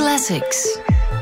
Classics.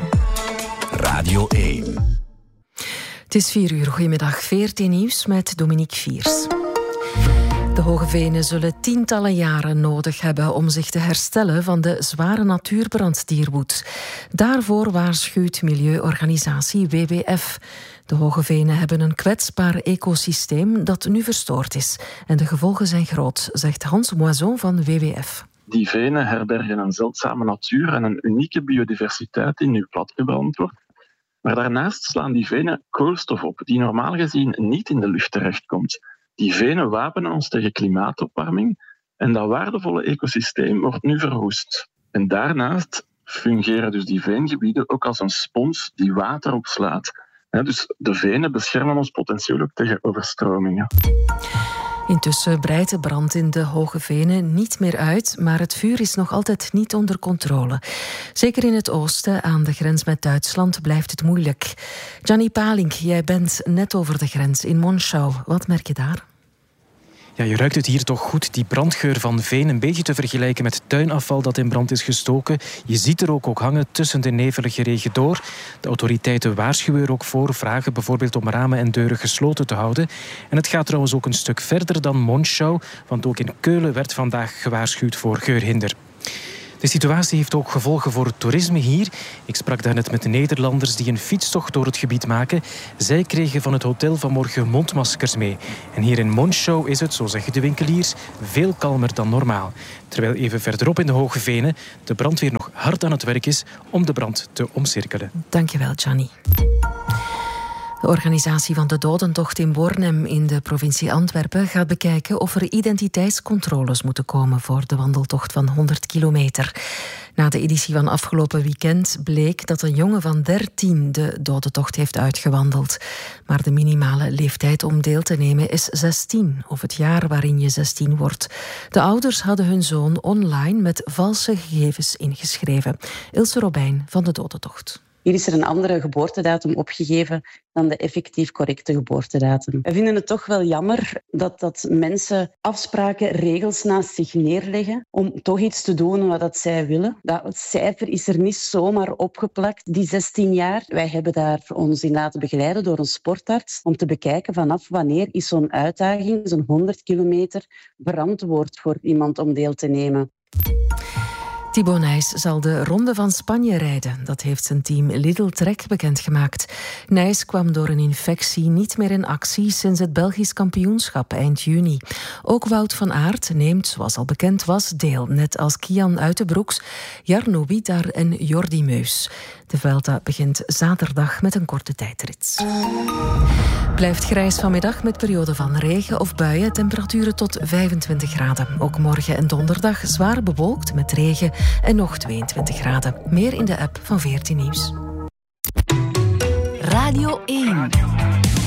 Radio 1. Het is 4 uur. Goedemiddag. VRT Nieuws met Dominique Viers. De Hoge Venen zullen tientallen jaren nodig hebben om zich te herstellen van de zware natuurbrand die er woedt. Daarvoor waarschuwt milieuorganisatie WWF. De Hoge Venen hebben een kwetsbaar ecosysteem dat nu verstoord is. En de gevolgen zijn groot, zegt Hans Moison van WWF. Die venen herbergen een zeldzame natuur en een unieke biodiversiteit die nu platgebrand wordt. Maar daarnaast slaan die venen koolstof op, die normaal gezien niet in de lucht terechtkomt. Die venen wapenen ons tegen klimaatopwarming en dat waardevolle ecosysteem wordt nu verwoest. En daarnaast fungeren dus die veengebieden ook als een spons die water opslaat. Dus de venen beschermen ons potentieel ook tegen overstromingen. Intussen breidt de brand in de Hoge Venen niet meer uit, maar het vuur is nog altijd niet onder controle. Zeker in het oosten, aan de grens met Duitsland, blijft het moeilijk. Gianni Palink, jij bent net over de grens in Monschau. Wat merk je daar? Ja, je ruikt het hier toch goed, die brandgeur van veen. Een beetje te vergelijken met tuinafval dat in brand is gestoken. Je ziet er ook hangen tussen de nevelige regen door. De autoriteiten waarschuwen er ook voor. Vragen bijvoorbeeld om ramen en deuren gesloten te houden. En het gaat trouwens ook een stuk verder dan Monschau. Want ook in Keulen werd vandaag gewaarschuwd voor geurhinder. De situatie heeft ook gevolgen voor het toerisme hier. Ik sprak daarnet met de Nederlanders die een fietstocht door het gebied maken. Zij kregen van het hotel vanmorgen mondmaskers mee. En hier in Monschau is het, zo zeggen de winkeliers, veel kalmer dan normaal. Terwijl even verderop in de Hoge Venen de brandweer nog hard aan het werk is om de brand te omcirkelen. Dankjewel, Gianni. De organisatie van de dodentocht in Bornem in de provincie Antwerpen gaat bekijken of er identiteitscontroles moeten komen voor de wandeltocht van 100 kilometer. Na de editie van afgelopen weekend bleek dat een jongen van 13 de dodentocht heeft uitgewandeld. Maar de minimale leeftijd om deel te nemen is 16, of het jaar waarin je 16 wordt. De ouders hadden hun zoon online met valse gegevens ingeschreven. Ilse Robijn van de dodentocht. Hier is er een andere geboortedatum opgegeven dan de effectief correcte geboortedatum. We vinden het toch wel jammer dat mensen afspraken, regels naast zich neerleggen om toch iets te doen wat zij willen. Dat cijfer is er niet zomaar opgeplakt, die 16 jaar. Wij hebben daar ons in laten begeleiden door een sportarts om te bekijken vanaf wanneer is zo'n uitdaging, zo'n 100 kilometer, verantwoord voor iemand om deel te nemen. Thibaut Nys zal de Ronde van Spanje rijden. Dat heeft zijn team Lidl Trek bekendgemaakt. Nys kwam door een infectie niet meer in actie sinds het Belgisch kampioenschap eind juni. Ook Wout van Aert neemt, zoals al bekend was, deel. Net als Kian Uitenbroeks, Jarno Wiedar en Jordi Meus. De Vuelta begint zaterdag met een korte tijdrit. Blijft grijs vanmiddag met perioden van regen of buien. Temperaturen tot 25 graden. Ook morgen en donderdag zwaar bewolkt met regen en nog 22 graden. Meer in de app van VRT Nieuws. Radio 1.